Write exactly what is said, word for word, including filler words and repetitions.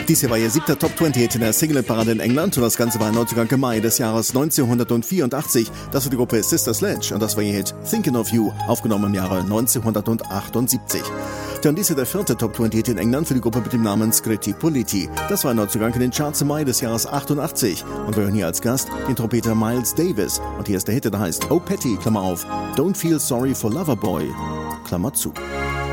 Dies hier war ihr siebter Top zwanzig in der Single-Parade in England und das Ganze war ein Neuzugang im Mai des Jahres neunzehnhundertvierundachtzig. Das war die Gruppe Sister Sledge und das war ihr Hit Thinking of You, aufgenommen im Jahre neunzehnhundertachtundsiebzig. Dann dies hier der vierte Top zwanzig in England für die Gruppe mit dem Namen Scritti Politti. Das war ein Neuzugang in den Charts im Mai des Jahres achtundachtzig. Und wir hören hier als Gast den Trompeter Miles Davis. Und hier ist der Hit, der heißt Oh Petty, Klammer auf, Don't Feel Sorry for Loverboy, Klammer zu.